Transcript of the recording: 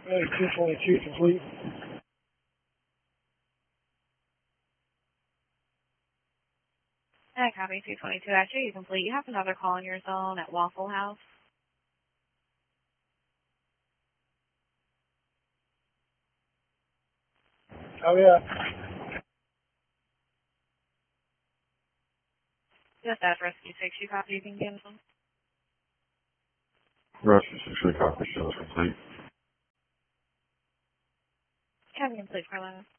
Hey, 222 complete. Hey, copy 222. Actually, you complete. You have another call in your zone at Waffle House. Oh, yeah. Just address 26. You copy. You can cancel. Rescue 6 copy, show is complete. Have you complete, Carolina?